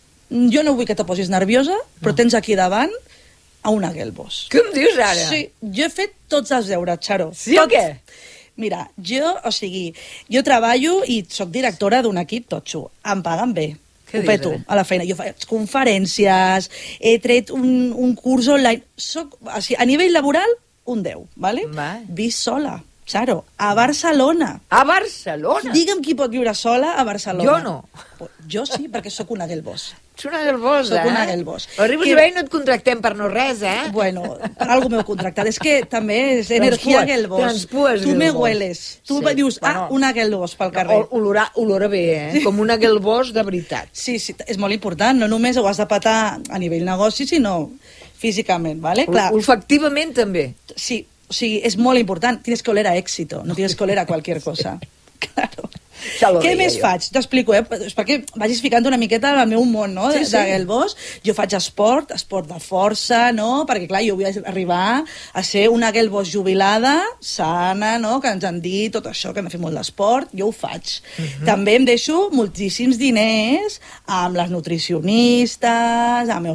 Jo no vull que te posis nerviosa, però No. tens aquí davant a una girl boss. Què em dius ara? Sí, jo he fet tots els deures, Xaro. Sí o Tots. què? Mira, jo, o sigui, jo treballo i sóc directora d'un equip totxo. Em paguen bé. Què Ho dius, peto ara? a la feina. Jo faig conferències, he tret un, un curs online. Soc, o sigui, a nivell laboral, un deu, ¿vale? Va. Visc sola, Xaro, a Barcelona. A Barcelona? Digue'm qui pot viure sola a Barcelona. Jo no. Jo sí, perquè sóc una girl boss. Ets una gelbosa, Sóc eh? una gelbosa. Arribes Que- que... i no et contractem per no res, eh? Bueno, per algo m'heu contractat. És que també és Transpues, energia girl boss. transpues Tu girl me boss. hueles. Tu Sí, dius, bueno. ah, una girl boss pel carrer. O, olora, olora bé, eh? Com una gelbós de veritat. Sí, sí, és molt important. No només ho has de petar a nivell negoci, sinó físicament, ¿vale? Clar, Olfactivament també. sí, o sigui, és molt important. Tienes que oler a éxito, no tienes que oler a cualquier cosa. Claro. Ja lo Què veia més jo. faig? T'explico, eh? És perquè vagis ficant una miqueta al meu món, no? Sí, De, sí. de girl boss. Jo faig esport, esport de força, no? Perquè, clar, jo vull arribar a ser una girl boss jubilada, sana, no? Que ens han dit tot això, que hem de fer molt d'esport. Jo ho faig. Mhm. Uh -huh. També em deixo moltíssims diners amb les nutricionistes, amb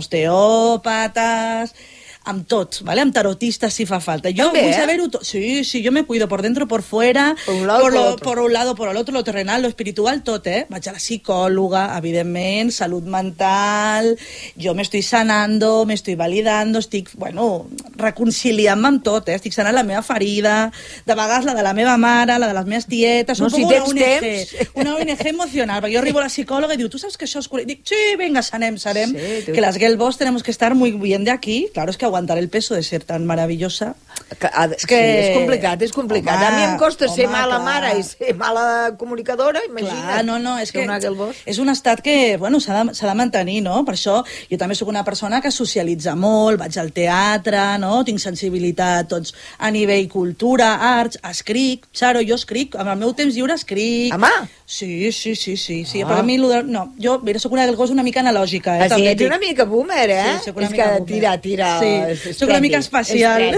osteòpates, amb tot, ¿vale? Amb tarotistes si fa falta. Jo També, vull eh? saber-ho tot. Sí, sí, yo me cuido por dentro, por fuera, Por un lado, por, por lo, otro. por un lado, por el otro, lo terrenal, lo espiritual, tot, eh? Vaig a la psicòloga, evidentment, salut mental, jo m'estic sanando, m'estic validando, estic, bueno, reconciliant-me amb tot, eh? Estic sanant la meva ferida, de vegades la de la meva mare, la de les meves tietes, No, un si poc tens una O N G, temps. una O N G emocional, perquè jo arribo a la psicòloga i diu, tu saps que això és... cura-?" Dic, sí, venga, sanem, sanem, Sí, tu- que las girl boss tenemos que estar muy bien de aquí, claro, es que aguantar el peso de ser tan maravillosa... Que, ha, És sí, que- és complicat, és complicat. Home, a mi em costa ser home, mala clar. mare i ser mala comunicadora, imagina't. Clar, no, no, és ser que una gelbós. és un estat que, bueno, s'ha de, s'ha de mantenir, no? Per això jo també sóc una persona que socialitza molt, vaig al teatre, no? Tinc sensibilitat tots a nivell cultura, arts, escric, Xaro, jo escric, amb el meu temps lliure escric. Home! Sí, sí, sí, sí, sí, Ah. però a mi, lo de- no, jo, mira, sóc una gelgosa una mica analògica, eh? Ah, sí, també ets dic. una mica boomer, eh? Sí, soc una és mica que boomer. tira, tira... Sí, és soc una mica trendy, especial. És trendy, és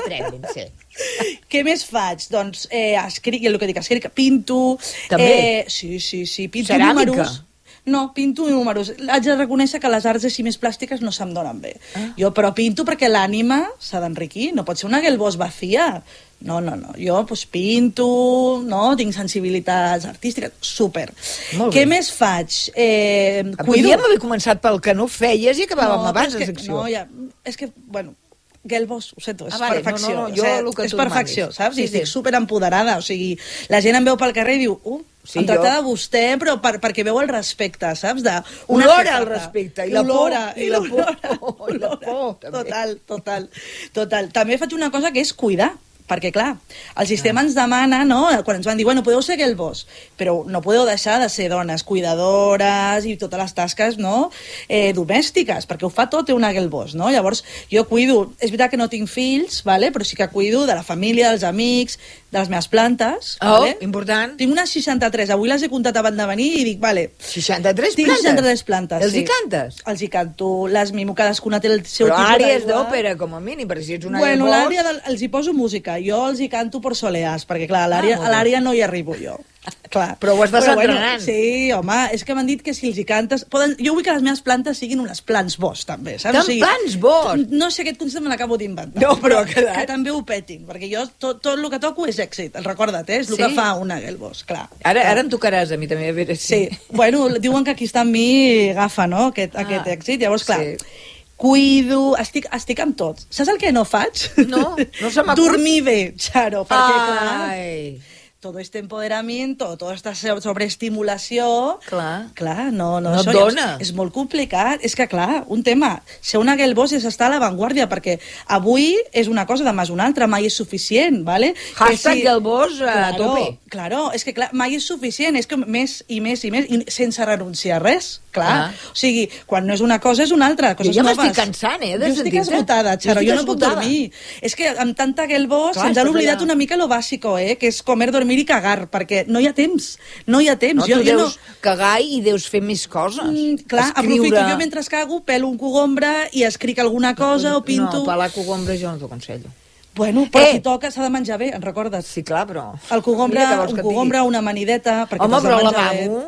treguin, sí. Què més faig? Doncs, eh, escric, el que dic, escric, pinto... També? Eh, sí, sí, sí, pinto Ceràmica? números... No, pinto números. Haig de reconèixer que les arts així més plàstiques no se'm donen bé. Ah. Jo, però pinto perquè l'ànima s'ha d'enriquir. No pot ser una Gelbós vacía. No, no, no. Jo pues, pinto, no? Tinc sensibilitats artístiques. Súper. Què més faig? Eh, Podríem haver començat pel que no feies i acabàvem no, abans la secció. No, ja, és que, bueno... Gelbós, ho sento, és ah, vale, perfecció. No, no, no, jo, o sigui, és perfecció, manis. saps? Sí, I estic sí. superempoderada, o sigui, la gent em veu pel carrer i diu, uh, sí, em tracta jo... de vostè, però per, perquè veu el respecte, saps? De olora el respecte, i la por. I la por. Oh, i la por, també. Total, total, total. També faig una cosa que és cuidar, perquè, clar, el sistema ah. ens demana, no?, quan ens van dir, bueno, podeu ser Gelbós, però no podeu deixar de ser dones cuidadores i totes les tasques, no?, eh, domèstiques, perquè ho fa tot una Gelbós, no? Llavors, jo cuido, és veritat que no tinc fills, vale? Però sí que cuido de la família, dels amics, de les meves plantes. Oh, vale? important. Tinc unes seixanta-tres, avui les he comptat abans de venir i dic, vale... seixanta-tres tinc plantes? seixanta-tres plantes, Els sí. hi cantes? Els hi canto, les mimo, cadascuna té el seu però tipus d'aigua. Però àrees d'òpera, com a mínim, perquè si ets una bueno, Gelbós... l'àrea del, els hi poso música, jo els hi canto por soleás, perquè clar, a l'àrea ah, a l'àrea no hi arribo jo. Clar. Però ho estàs bueno, entrenant. Sí, home, és que m'han dit que si els hi cantes... Poden... Jo vull que les meves plantes siguin unes plants bos, també, saps? Tan o sigui, plants bos? No sé, aquest concepte me l'acabo d'inventar. No, però que... que també ho petin, perquè jo tot, tot el que toco és èxit, recorda't, eh? És el sí? que fa una Gelbós, clar. Ara, clar. ara em tocaràs a mi també, a veure si... Sí, bueno, diuen que aquí està amb mi agafa, no?, aquest, ah, aquest èxit, llavors, clar... Sí. Cuido, estic, estic amb tot. Saps el que no faig? No, no se m'acut. Dormir bé, Charo, perquè, Ai. clar... todo este empoderamiento, toda esta sobreestimulació... Clar. Clar, no, no, no això et dona. És, és molt complicat. És que, clar, un tema, ser una Gelbós és estar a l'avantguàrdia, perquè avui és una cosa, demà és una altra, mai és suficient, ¿vale? Hashtag si... Gelbós a claro, tope. Claro, és que clar, mai és suficient, és que més i més i més, i sense renunciar a res, clar. Ah. O sigui, quan no és una cosa és una altra, coses jo ja noves. m'estic cansant, eh, de jo estic esgotada, Charo, jo, jo no puc dormir. És que amb tanta Gelbós se'ns ha oblidat allà. Una mica lo bàsico, eh, que és comer, dormir i cagar, perquè no hi ha temps, no hi ha temps. No, jo, tu jo deus no... cagar i deus fer més coses. Mm, clar, Escriure... aprofito, jo mentre cago, pelo un cogombre i escric alguna cosa no, o pinto... No, pelar cogombre jo no t'ho aconsello. Bueno, però eh! si toca s'ha de menjar bé, en recordes? Sí, clar, però... El cogombre, un cogombre, una amanideta... Home, però la mamo...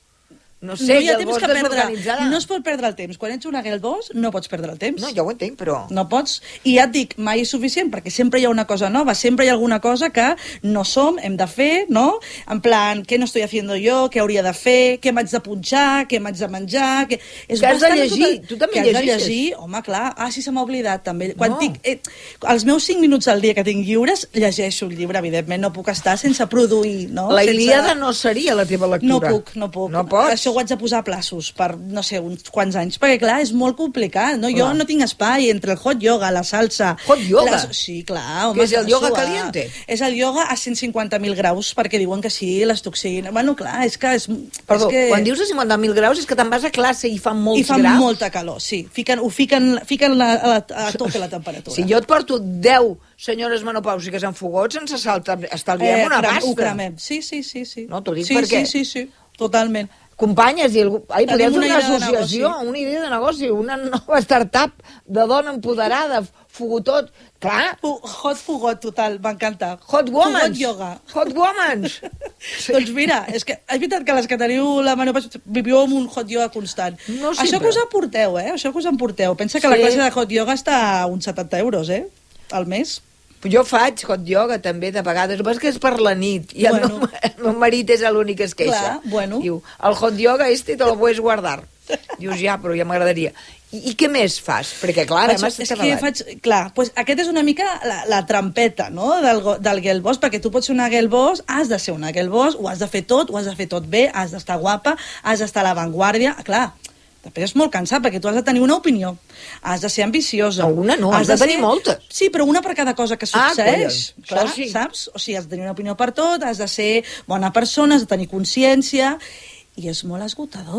No sé, no hi ha temps que perdre. organitzada. No es pot perdre el temps. Quan ets una Gelbós, no pots perdre el temps. No, jo ho entenc, però... No pots. I ja et dic, mai és suficient, perquè sempre hi ha una cosa nova, sempre hi ha alguna cosa que no som, hem de fer, no? En plan, què no estoy haciendo jo, què hauria de fer, què m'haig de punxar, què m'haig de menjar... Que, és que has de llegir, tot... tu també que llegeixes. Que has de llegir, home, clar. Ah, sí, se m'ha oblidat, també. Quan no. tinc, eh, els meus cinc minuts al dia que tinc lliures, llegeixo un llibre, evidentment, no puc estar sense produir, no? La sense... Ilíada no seria la teva lectura. No puc, no puc. No pots? Això ho haig de posar a plaços per, no sé, uns quants anys, perquè, clar, és molt complicat, no? Jo clar. no tinc espai entre el hot yoga, la salsa... Hot yoga? Les... Sí, clar. Home, que és el yoga suar. caliente? És el yoga a cent cinquanta mil graus, perquè diuen que sí, les toxines... Bueno, clar, és que... És, Perdó, és que... quan dius a cinquanta mil graus és que te'n vas a classe i fa molts I fa graus? molta calor, sí. Fiquen, ho fiquen, fiquen la, a, la, a tope la temperatura. Si jo et porto deu senyores menopàusiques en fogots, ens salta, estalviem eh, una pasta. Ho cremem, sí, sí, sí. sí. No, t'ho dic sí, perquè... Sí, sí, sí, totalment. Companyes i algú... Ai, podem fer una associació, de una idea de negoci, una nova startup de dona empoderada, fogotot. Clar. Hot fogot, total, m'encanta. Hot woman. Fogot yoga. Hot woman. Sí. Doncs mira, és que és veritat que les que teniu la menopausa viviu amb un hot yoga constant. No sempre. Això que us emporteu, eh? Això que us emporteu. Pensa que sí. La classe de hot yoga està a uns setanta euros, eh? Al mes. Jo faig hot yoga també de vegades, però és que és per la nit i el, bueno. meu, el meu marit és l'únic que es queixa. Clar, bueno. Diu, el hot yoga este te lo puedes guardar. Dius, ja, però ja m'agradaria. I, I què més fas? Perquè, clar, faig, ara m'has és que faig, clar, pues aquest és una mica la, la trampeta, no?, del, del Gelbós, perquè tu pots ser una Gelbós, has de ser una Gelbós, ho has de fer tot, ho has de fer tot bé, has d'estar guapa, has d'estar a l'avantguàrdia, clar. Després és molt cansat, perquè tu has de tenir una opinió, has de ser ambiciosa. Una no, has, has de, de tenir ser... moltes. Sí, però una per cada cosa que succeeix. Ah, clar, sí. Saps? O sigui, has de tenir una opinió per tot, has de ser bona persona, has de tenir consciència, i és molt esgotador.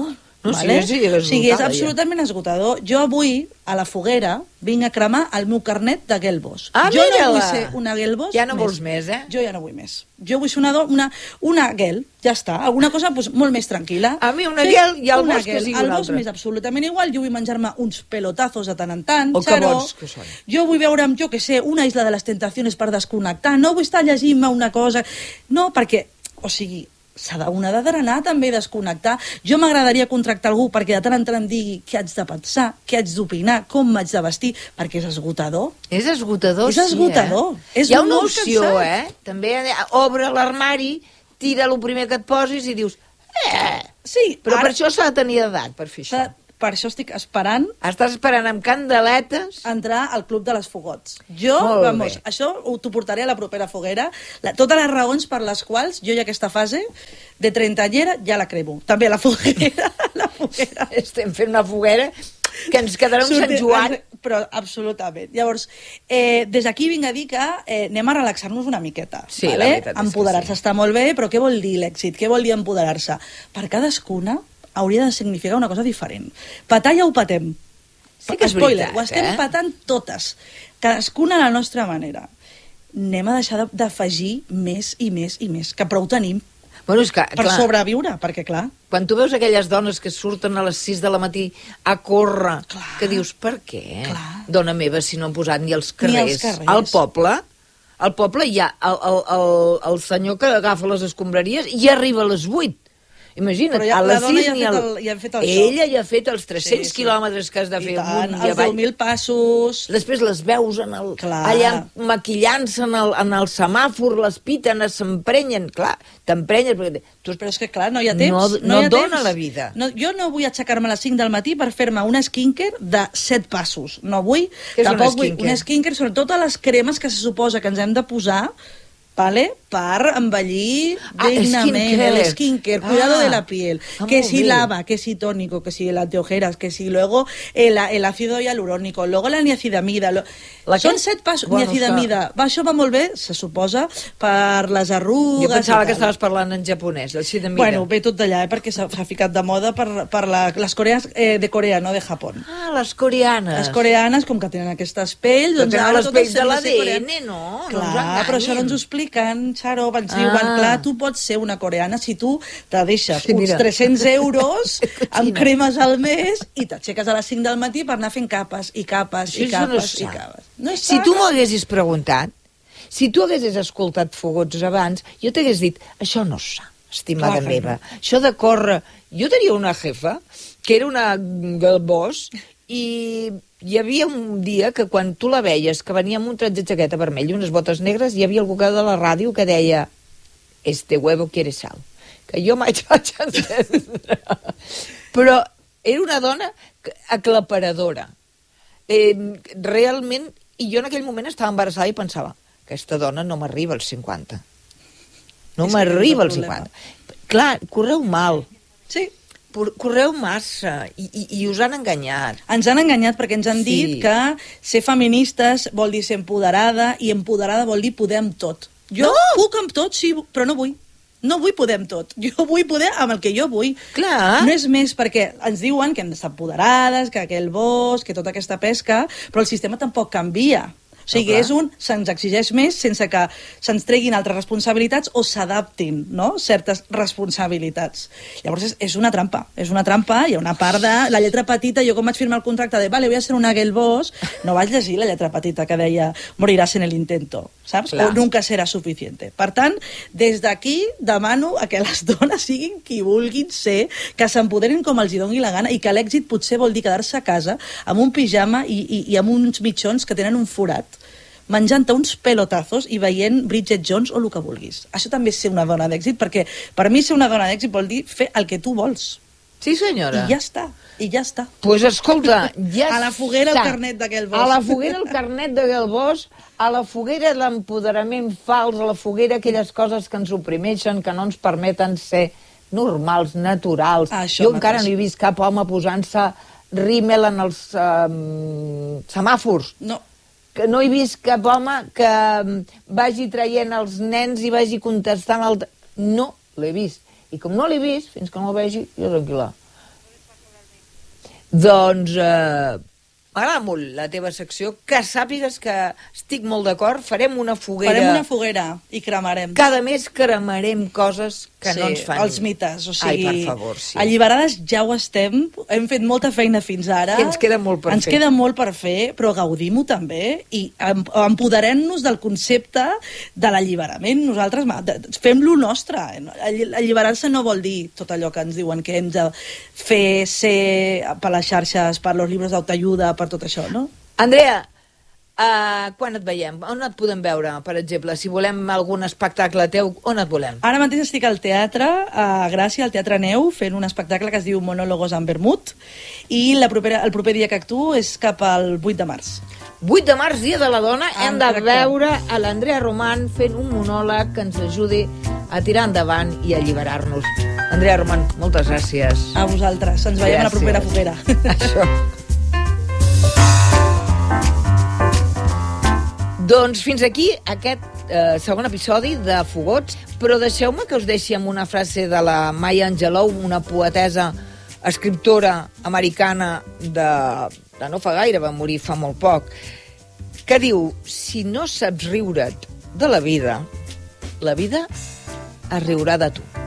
No, vale? sí, sí, o sigui, és absolutament esgotador. Jo avui, a la foguera, vinc a cremar el meu carnet de Gelbos. Ah, jo mira-la! no vull ser una Gelbos Ja no més. vols més, eh? Jo ja no vull més. Jo vull ser una, una, una Gel, ja està. Alguna cosa pues, molt més tranquil·la. A mi una Gel i el Bos que sigui el una Bos altra. m'és absolutament igual. Jo vull menjar-me uns pelotazos de tant en tant, O que xaró. bons que són. Jo vull veure'm, jo que sé, una isla de les tentacions per desconnectar. No vull estar llegint-me una cosa... No, perquè, o sigui, s'ha d'una de drenar també, desconnectar. Jo m'agradaria contractar algú perquè de tant en tant em digui què haig de pensar, què haig d'opinar, com m'haig de vestir, perquè és esgotador. És esgotador, és esgotador. sí, eh? És Hi ha una molt opció, cansat. eh? També obre l'armari, tira el primer que et posis i dius... Eh! Sí, Però ara- per això s'ha de tenir edat, per fer això. Per això estic esperant Estàs esperant amb candeletes... entrar al Club de les Fogots. Jo, Molt vamos, bé. això ho t'ho portaré a la propera foguera. La, totes les raons per les quals jo ja aquesta fase de trentanyera ja la cremo. També a la foguera, la foguera. Estem fent una foguera que ens quedarà un Sant Sorte- Joan. Però absolutament. Llavors, eh, des d'aquí vinc a dir que eh, anem a relaxar-nos una miqueta. Sí, la vale? veritat és que Empoderar-se sí. està molt bé, però què vol dir l'èxit? Què vol dir empoderar-se? Per cadascuna hauria de significar una cosa diferent. Patar ja ho patem. Sí que és Spoiler, veritat, ho estem eh? patant totes. Cadascuna a la nostra manera. Anem a deixar de- d'afegir més i més i més, que prou tenim Bueno, és que, per clar, sobreviure, perquè clar... quan tu veus aquelles dones que surten a les sis de la matí a córrer, Clar. que dius, per què? Clar. Dona meva, si no han posat ni els Ni carrers. els carrers. Al poble, al poble hi ha el, el, el, el senyor que agafa les escombraries i arriba a les vuit. Imagina't, Però ja- a la les dona sis ja ha ni fet el... el- ja ha fet el Ella joc. ja ha fet els tres-cents Sí, sí. quilòmetres que has de I fer tant, amunt i els avall. deu mil passos... Després les veus en el, Clar. allà maquillant-se en el, en el semàfor, les piten, s'emprenyen, clar, t'emprenyen, perquè tu Però és que, clar, no hi ha temps. No- no hi ha dona temps. la vida. No, jo no vull aixecar-me a les cinc del matí per fer-me una skincare de set passos. No vull. Què és una Tampoc vull skincare? una skincare sobre totes les cremes que se suposa que ens hem de posar, vale? Per envellir Ah, dignament. skincare. El skincare, cuidado Ah. de la piel. Ah, que molt si bé. lava, que si tónico, que si el antiojeras, que si luego el, el ácido hialurónico, luego la niacidamida. Lo... La Són què? set passos. Bueno, niacidamida. Va, això va molt bé, se suposa, per les arrugues... Jo pensava i que tal. estaves parlant en japonès, així de mida. Bueno, ve tot d'allà, eh, perquè s'ha s'ha ficat de moda per, per la, les coreanes eh, de Corea, no de Japó. Ah, les coreanes. Les coreanes, com que tenen aquestes pells... Però Doncs tenen ara les tot pells sembla de ser l'A D coreà. N, no? No ens Clar, enganyin. però això no ens ho expliquen, Xaro, ens Ah. diuen, clar, tu pots ser una coreana si tu te deixes Sí, mira. uns tres-cents euros amb Cochina. cremes al mes i t'aixeques a les cinc del matí per anar fent capes i capes Això i no capes és i sa. capes. No és Si sa. tu m'ho haguessis preguntat, si tu haguessis escoltat Fogots abans, jo t'hagués dit, això no és sa, estimada Clar que meva. Això de córrer... Jo tenia una jefa, que era una galbós, i hi havia un dia que quan tu la veies, que venia amb un tret de jaqueta vermell i unes botes negres, hi havia algú que de la ràdio que deia este huevo quiere sal. Que jo mai vaig entendre. Però era una dona aclaparadora. Eh, realment, i jo en aquell moment estava embarassada i pensava, aquesta dona no m'arriba als cinquanta. No És que m'arriba aquest als és el problema. cinquanta. Clar, correu mal. Sí, Por- Correu massa i, i, i us han enganyat. ens han enganyat perquè ens han Sí. dit que ser feministes vol dir ser empoderada i empoderada vol dir poder amb tot. Jo No! puc amb tot, sí, però no vull. No vull poder amb tot. Jo vull poder amb el que jo vull. Clar. No és més perquè ens diuen que hem d'estar empoderades, que aquell bosc, que tota aquesta pesca, però el sistema tampoc canvia. O sigui, No, clar. és un... Se'ns exigeix més sense que se'ns treguin altres responsabilitats o s'adaptin, no?, certes responsabilitats. Llavors, és, és una trampa. És una trampa, hi ha una part de... La lletra petita, jo com vaig firmar el contracte de vale, voy a ser una girl boss, no vaig llegir la lletra petita que deia moriràs en el intento, saps? Clar. O nunca serà suficiente. Per tant, des d'aquí demano a que les dones siguin qui vulguin ser, que s'empoderin com els hi doni la gana i que l'èxit potser vol dir quedar-se a casa amb un pijama i, i, i amb uns mitjons que tenen un forat, menjant-te uns pelotazos i veient Bridget Jones o el que vulguis. Això també és ser una dona d'èxit, perquè per mi ser una dona d'èxit vol dir fer el que tu vols. Sí, senyora. I ja està, i ja està. Pues escolta, ja A la foguera el està. carnet d'aquell bosc. A la foguera el carnet d'aquell bosc, a la foguera l'empoderament fals, a la foguera aquelles coses que ens oprimeixen, que no ens permeten ser normals, naturals. Això jo encara mateix. no he vist cap home posant-se rímel en els um, semàfors. No, Que no he vist cap home que um, vagi traient els nens i vagi contestant el... No l'he vist. I com no l'he vist, fins que no el vegi, jo tranquil·la. Doncs eh, m'agrada molt la teva secció, que sàpigues que estic molt d'acord, farem una foguera... Farem una foguera i cremarem. Cada mes cremarem coses que sí, no ens fan... els mites, o sigui... Ai, per favor, sí. Alliberades ja ho estem, hem fet molta feina fins ara. I ens queda molt per ens fer. Ens queda molt per fer, però gaudim-ho també i empoderem-nos del concepte de l'alliberament. Nosaltres fem-lo nostre. Alliberar-se no vol dir tot allò que ens diuen que hem de fer, ser per les xarxes, per els llibres d'autoajuda, per tot això, no? Andrea, uh, quan et veiem? On et podem veure, per exemple? Si volem algun espectacle teu, on et volem? Ara mateix estic al teatre, a Gràcia, al Teatre Neu, fent un espectacle que es diu Monòlogos en Vermut, i la propera, el proper dia que actuo és cap al vuit de març. vuit de març, dia de la dona, ah, hem de veure a l'Andrea Roman fent un monòleg que ens ajudi a tirar endavant i a alliberar-nos. Andrea Roman, moltes gràcies. A vosaltres, ens veiem gràcies. A la propera foguera. Això. Doncs fins aquí aquest eh, segon episodi de Fogots, però deixeu-me que us deixi amb una frase de la Maya Angelou, una poetesa, escriptora americana de, de no fa gaire, va morir fa molt poc, que diu: si no saps riure't de la vida, la vida es riurà de tu.